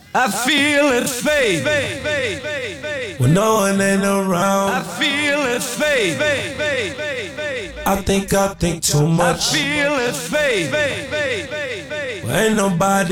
I feel it fade. When no one ain't around, I feel it fade. I think too I much. feel it fade. Ain't nobody